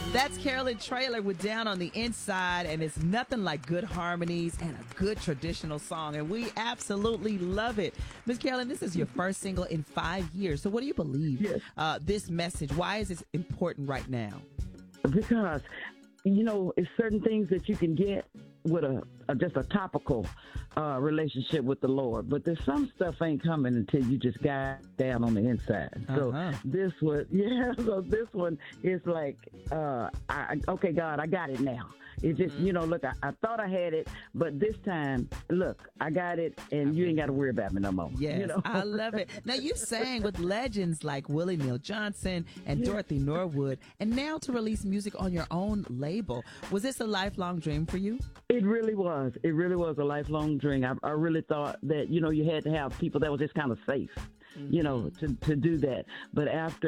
That's Carolyn Traylor with Down on the Inside, and it's nothing like good harmonies and a good traditional song, and we absolutely love it. Miss Carolyn, this is your first single in 5 years, so what do you believe this message, why is this important right now? Because, it's certain things that you can get with just a topical relationship with the Lord, but there's some stuff ain't coming until you just got down on the inside. So this one is like, okay, God, I got it now. It just, look, I thought I had it, but this time, look, I got it, and you ain't got to worry about me no more. Yes, I love it. Now, you sang with legends like Willie Neal Johnson and Dorothy Norwood, and now to release music on your own label. Was this a lifelong dream for you? It really was. It really was a lifelong dream. I really thought that, you had to have people that was just kind of safe, to do that. But after